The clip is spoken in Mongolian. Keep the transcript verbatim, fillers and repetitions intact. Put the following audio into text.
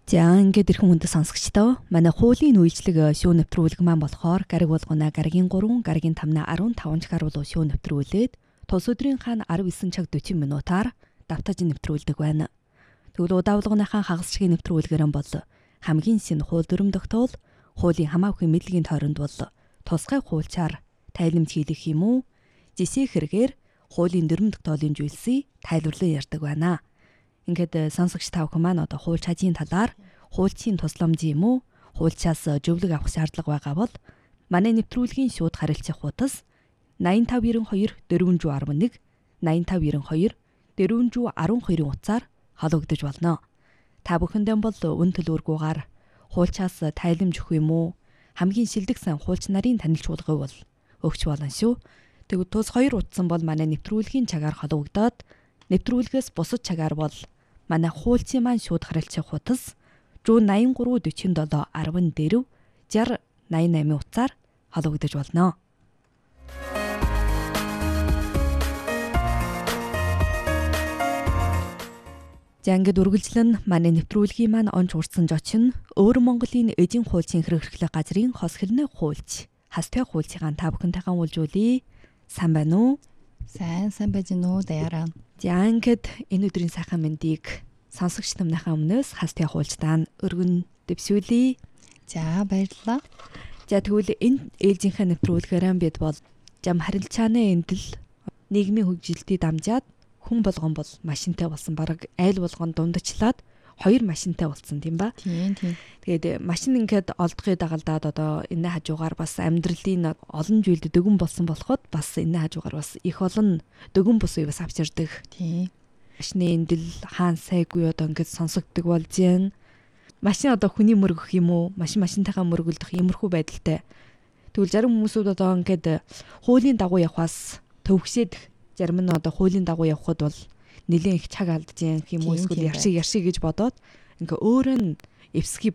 За ингээд ирхэн хүндэт сонсогчдоо манай хуулийн үйлчлэг шүүн нэвтрүүлэг маань болохоор гариг болгоно гаригийн гурван гаригийн тамна арван таван чагаар болоо шүүн нэвтрүүлээд тус өдрийн хаана арав эсэн цаг дөрвөн минутаар давтаж нэвтрүүлдэг байна. Тэгвэл удаавлагынхаа хагасчгийн нэвтрүүлгээр нь бол хамгийн шинэ хууль дүрм тогтоол хуулийн хамаагүй мэдлэгийн тойронд бол тусгай хуульчаар тайлбарж хийх юм уу? Жишээ хэрэгээр хуулийн дүрм тогтоолын зүйлсийг тайлбарлан ярьдаг байна. Ингээд сонсогч тав хүмүүс маань одоо хууль чажийн талаар хуульчийн тусламж юм уу? Хуульчаас зөвлөг авах шаардлага байгаа бол манай нэвтрүүлгийн шууд харилцах хуудас найман тав найман хоёр дөрвөн арван нэг найман тав найман хоёр дөрвөн арван хоёрын утсаар холбогдож болно. Та бүхэндээ бол үн төлбөргүйгээр хуульчаас тайлбарж өгөх юм уу? Хамгийн шилдэг сан хуульч нарын танилцуулга бол өгч болно шүү. Тэгвэл тус хоёр утсан бол манай нэвтрүүлгийн цагаар холбогдоод нэвтрүүлгээс бусад цагаар бол манай хуульчийн маань шууд харилцах хуудас зуун найман гурван дөрвөн седем арван дөрвөн шестьдесят найман восемь утсаар холбогдож болно. За ингээд үргэлжлэн манай нэвтрүүлгийн маань онц урдсан жочин Өөр Монголын эдийн хуульчийн хэрэг эрхлэх газрын хос хэрнээ хуульч Хастай хуульчийн та бүхэнтэйгээ уулзуулъя. Сайн байна уу? Сайн сайн байж гэнэ үү даяараа. За ингээд энэ өдрийн сайхан мэндийг сонсогч намнахаа өмнөөс Хастай хуульчдаа өргөн дэвшүүлье. За баярлалаа. За тэгвэл энэ ээлжийнхээ нэвтрүүлгээр бид бол зам харилцааны эндэл нийгмийн хөгжилтийг дамжаад хүн болгон бол машинтай болсон баг айл болгон дундчлаад хоёр машинтай болсон тийм ба. Тийм тийм. Тэгээд машин ингээд олдохыг дагалдаад одоо энэ хажуугаар бас амьдралын олон зүйлд дөгөн болсон болоход бас энэ хажуугаар бас их олон дөгөн бус үе бас авчирдаг. Тийм. Машины эндэл хаан сайгүй одоо ингээд сонсогддог болж байна. Машин одоо хүний мөргөх юм уу? Машин машинтайгаа мөргөлдөх иймэрхүү байдалтай. Тэгвэл зарим хүмүүсүүд одоо ингээд хуулийн дагуу явахаас төвөгшөөд зарим нь одоо хуулийн дагуу явхад бол нэлээд их цаг алдж юм юм уу? Эсвэл яршиг яршиг гэж бодоод ингээ өөрөө нь эвсгий